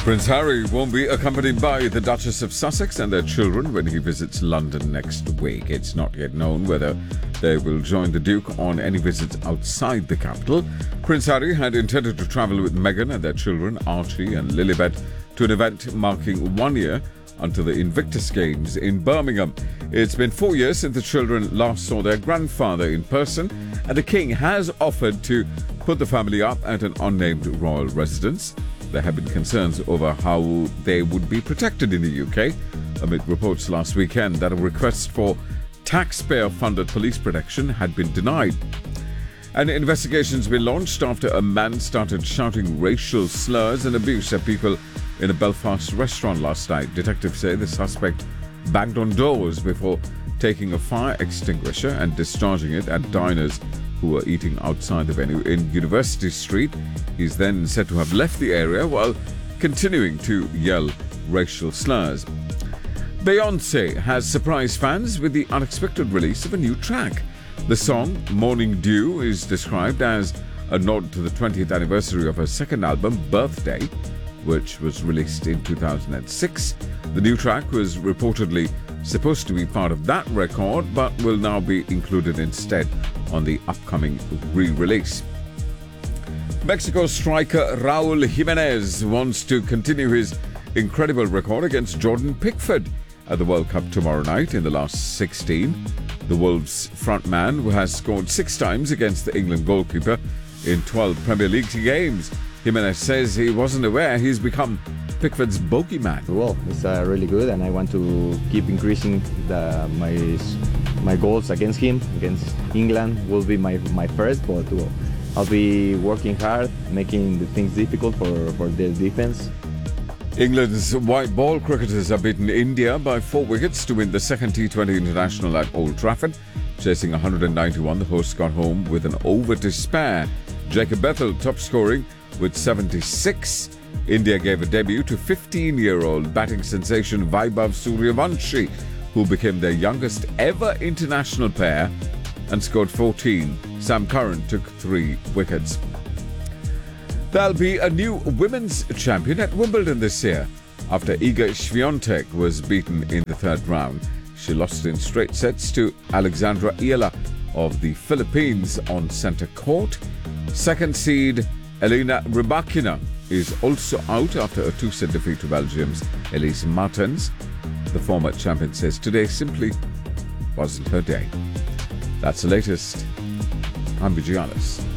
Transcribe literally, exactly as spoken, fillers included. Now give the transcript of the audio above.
Prince Harry won't be accompanied by the Duchess of Sussex and their children when he visits London next week. It's not yet known whether they will join the Duke on any visits outside the capital. Prince Harry had intended to travel with Meghan and their children, Archie and Lilibet, to an event marking one year until the Invictus Games in Birmingham. It's been four years since the children last saw their grandfather in person, and the King has offered to put the family up at an unnamed royal residence. There have been concerns over how they would be protected in the U K, amid reports last weekend that a request for taxpayer-funded police protection had been denied. An investigation's been launched after a man started shouting racial slurs and abuse at people in a Belfast restaurant last night. Detectives say the suspect banged on doors before taking a fire extinguisher and discharging it at diners who were eating outside the venue in University Street. He's then said to have left the area while continuing to yell racial slurs. Beyoncé has surprised fans with the unexpected release of a new track. The song, Morning Dew, is described as a nod to the twentieth anniversary of her second album, Birthday, which was released in two thousand six. The new track was reportedly supposed to be part of that record, but will now be included instead on the upcoming re-release. Mexico striker Raul Jimenez wants to continue his incredible record against Jordan Pickford at the World Cup tomorrow night in the last sixteen. The Wolves frontman, who has scored six times against the England goalkeeper in twelve Premier League games, Jimenez says he wasn't aware he's become Pickford's bogeyman. Well, it's uh, really good, and I want to keep increasing the, my my goals against him. Against England will be my my first, but well, I'll be working hard, making the things difficult for, for their defense. England's white ball cricketers have beaten India by four wickets to win the second T twenty International at Old Trafford. Chasing one hundred ninety-one, the hosts got home with an over to spare. Jacob Bethel top scoring with seventy-six. India gave a debut to fifteen-year-old batting sensation Vaibhav Suryavanshi, who became their youngest ever international pair and scored fourteen. Sam Curran took three wickets. There'll be a new women's champion at Wimbledon this year after Iga Swiatek was beaten in the third round. She lost in straight sets to Alexandra Iela of the Philippines on centre court. Second seed Elena Rybakina is also out after a two-set defeat to Belgium's Elise Martens. The former champion says today simply wasn't her day. That's the latest. I'm Vigianis.